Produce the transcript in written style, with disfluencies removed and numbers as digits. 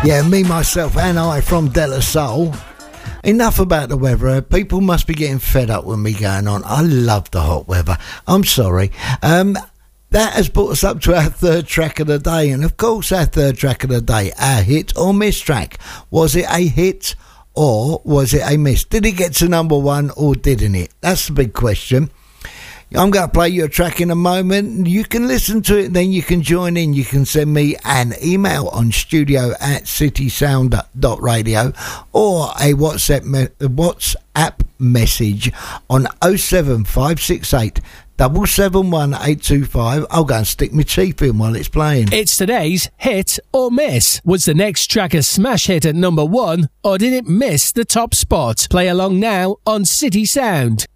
Yeah, me, myself and I from De La Soul. Enough about the weather. People must be getting fed up with me going on. I love the hot weather. I'm sorry. That has brought us up to our third track of the day. And of course, our third track of the day, our hit or miss track. Was it a hit or was it a miss? Did it get to number one or didn't it? That's the big question. I'm going to play you a track in a moment. You can listen to it, then you can join in. You can send me an email on studio@citysound.radio or a WhatsApp message on 07568 771 825. I'll go and stick my teeth in while it's playing. It's today's hit or miss. Was the next track a smash hit at number one, or did it miss the top spot? Play along now on City Sound.